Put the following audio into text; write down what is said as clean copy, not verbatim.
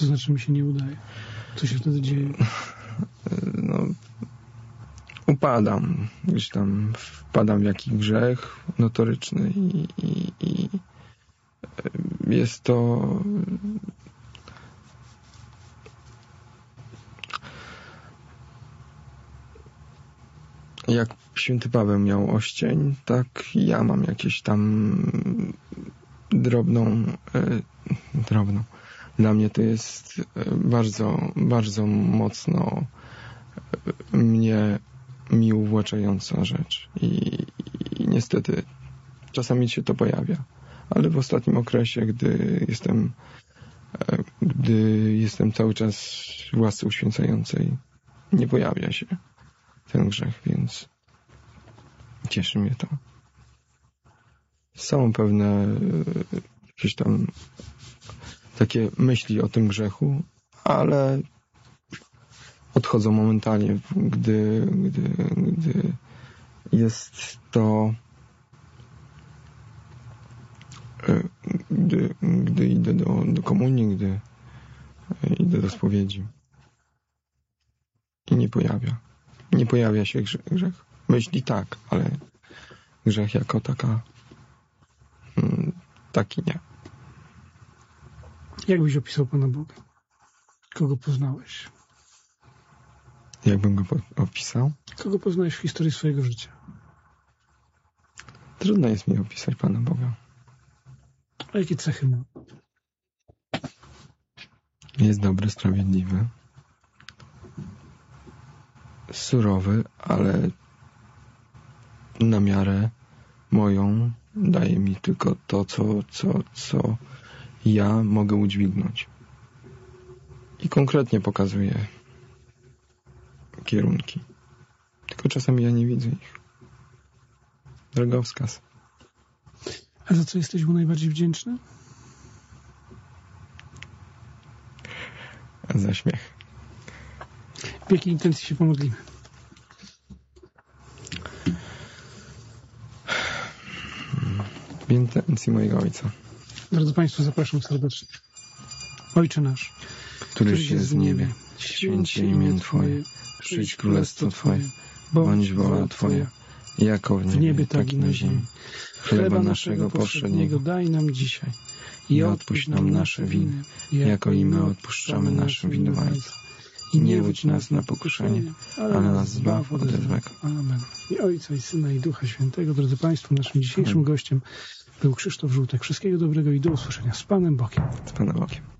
To znaczy mi się nie udaje. Co się wtedy dzieje? No, upadam. Gdzieś tam wpadam w jakiś grzech notoryczny i jest to jak święty Paweł miał oścień, tak ja mam jakieś tam drobną. Dla mnie to jest bardzo, bardzo mocno mi uwłaczająca rzecz i niestety czasami się to pojawia, ale w ostatnim okresie, gdy jestem cały czas w łasce uświęcającej, nie pojawia się ten grzech, więc cieszy mnie to. Są pewne jakieś tam takie myśli o tym grzechu, ale odchodzą momentalnie, gdy jest to gdy idę do komunii, gdy idę do spowiedzi i nie pojawia się grzech. Myśli tak, ale grzech jako taki nie. Jak byś opisał Pana Boga? Kogo poznałeś? Jakbym go opisał? Kogo poznałeś w historii swojego życia? Trudno jest mi opisać Pana Boga. A jakie cechy ma? Jest dobry, sprawiedliwy, surowy, ale na miarę moją daje mi tylko to, co ja mogę udźwignąć. I konkretnie pokazuje kierunki. Tylko czasami ja nie widzę ich. Drogowskaz. A za co jesteś mu najbardziej wdzięczny? Za śmiech. W jakiej intencji się pomodlimy? W intencji mojego Ojca. Drodzy Państwo, zapraszam serdecznie. Ojcze nasz, któryś jest w niebie, święć się imię Twoje, przyjdź królestwo Twoje, bądź wola Twoja, jako w niebie, tak i na ziemi. Chleba naszego powszedniego daj nam dzisiaj i odpuść nam nasze winy, jako i my odpuszczamy naszym winowajcom. I nie wódź nas na pokuszenie, ale nas zbaw od złego. Amen. I Ojca, i Syna, i Ducha Świętego. Drodzy Państwo, naszym dzisiejszym gościem był Krzysztof Żółtek. Wszystkiego dobrego i do usłyszenia z Panem Bogiem. Z Panem Bogiem.